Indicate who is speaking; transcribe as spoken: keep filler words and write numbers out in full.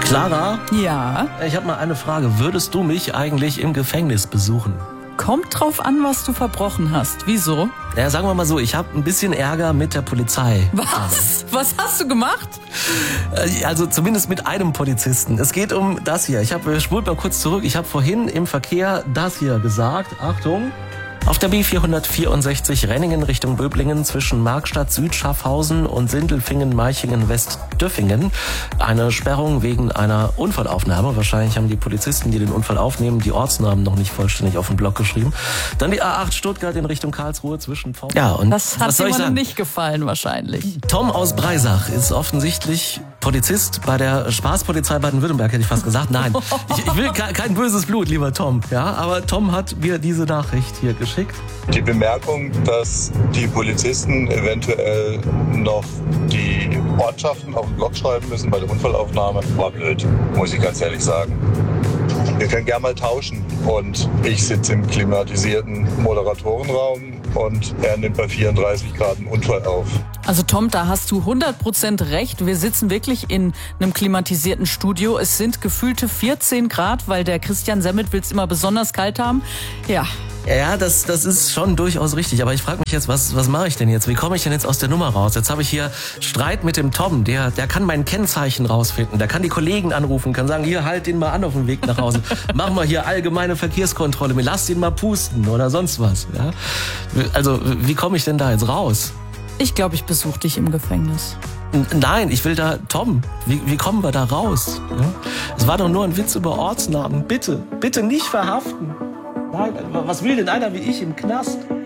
Speaker 1: Clara?
Speaker 2: Ja?
Speaker 1: Ich habe mal eine Frage. Würdest du mich eigentlich im Gefängnis besuchen?
Speaker 2: Kommt drauf an, was du verbrochen hast. Wieso?
Speaker 1: Ja, sagen wir mal so, ich habe ein bisschen Ärger mit der Polizei.
Speaker 2: Was? Was hast du gemacht?
Speaker 1: Also zumindest mit einem Polizisten. Es geht um das hier. Ich habe, spult mal kurz zurück. Ich habe vorhin im Verkehr das hier gesagt. Achtung. Auf der B vierhundertvierundsechzig Renningen Richtung Böblingen zwischen Markstadt Süd-Schaffhausen und Sindelfingen-Meichingen-West-Döffingen eine Sperrung wegen einer Unfallaufnahme. Wahrscheinlich haben die Polizisten, die den Unfall aufnehmen, die Ortsnamen noch nicht vollständig auf den Block geschrieben. Dann die A acht Stuttgart in Richtung Karlsruhe zwischen Vorm.
Speaker 2: Ja, und das hat jemandem nicht gefallen wahrscheinlich.
Speaker 1: Tom aus Breisach ist offensichtlich Polizist bei der Spaßpolizei Baden-Württemberg, hätte ich fast gesagt. Nein, ich, ich will kein, kein böses Blut, lieber Tom. Ja, aber Tom hat mir diese Nachricht hier geschickt.
Speaker 3: Die Bemerkung, dass die Polizisten eventuell noch die Ortschaften auf den Block schreiben müssen bei der Unfallaufnahme, war blöd, muss ich ganz ehrlich sagen. Wir können gerne mal tauschen und ich sitze im klimatisierten Moderatorenraum und er nimmt bei vierunddreißig Grad einen Unfall auf.
Speaker 2: Also Tom, da hast du hundert Prozent recht. Wir sitzen wirklich in einem klimatisierten Studio. Es sind gefühlte vierzehn Grad, weil der Christian Semmelt will es immer besonders kalt haben. Ja.
Speaker 1: Ja, das, das ist schon durchaus richtig. Aber ich frage mich jetzt, was, was mache ich denn jetzt? Wie komme ich denn jetzt aus der Nummer raus? Jetzt habe ich hier Streit mit dem Tom. Der, der kann mein Kennzeichen rausfinden. Der kann die Kollegen anrufen, kann sagen, hier, halt den mal an auf dem Weg nach Hause. Mach mal hier allgemeine Verkehrskontrolle. Lass ihn mal pusten oder sonst was. Ja? Also, wie komme ich denn da jetzt raus?
Speaker 2: Ich glaube, ich besuche dich im Gefängnis.
Speaker 1: Nein, ich will da, Tom, wie, wie kommen wir da raus? Ja? Es war doch nur ein Witz über Ortsnamen. Bitte, bitte nicht verhaften. Nein, was will denn einer wie ich im Knast?